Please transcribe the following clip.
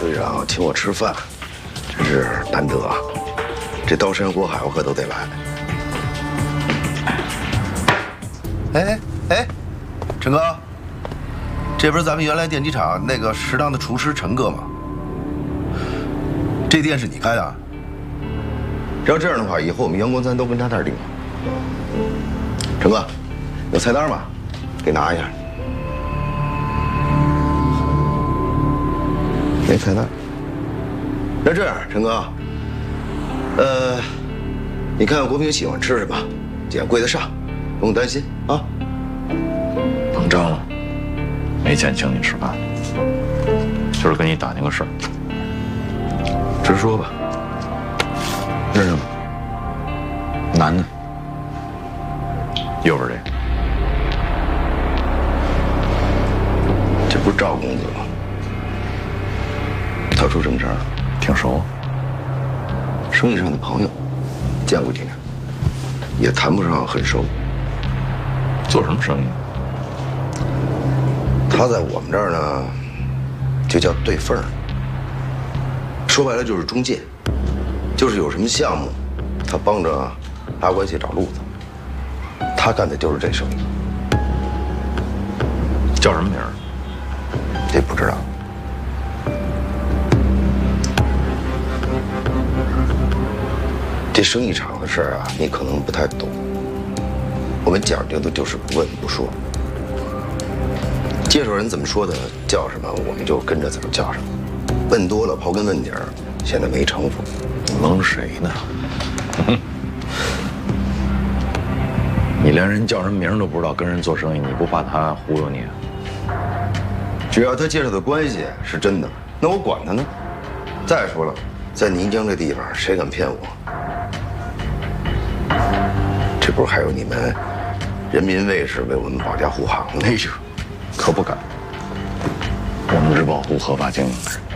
队长请我吃饭，真是难得啊！这刀山火海我可都得来。哎，陈哥，这不是咱们原来电机厂那个食堂的厨师陈哥吗？这店是你开的？要这样的话，以后我们阳光餐都跟他那儿订。陈哥，有菜单吗？给拿一下。没菜单。那这样，陈哥，你看看国平喜欢吃什么，点贵的上，不用担心啊。 膨胀了，没钱请你吃饭，就是跟你打听个事儿。 直说吧。是什么？ 男的。右边这不是赵公子吗？他出什么事儿？ 挺熟， 生意上的朋友，见过几面，也谈不上很熟。 做什么生意？ 他在我们这儿呢，就叫对缝儿。说白了就是中介，就是有什么项目，他帮着拉关系找路子。他干的就是这生意。 叫什么名儿？ 这不知道。这生意场的事儿啊，你可能不太懂。我们讲究的就是不问不说。介绍人怎么说的，叫什么我们就跟着怎么叫什么。问多了，刨根问底儿，显得没城府。 蒙谁呢？你连人叫什么名都不知道，跟人做生意，你不怕他忽悠你？ 只要他介绍的关系是真的，那我管他呢。再说了，在宁江这地方，谁敢骗我？这不是还有你们人民卫士为我们保驾护航呢？ 哎呦，可不敢。我们是保护合法经营的人。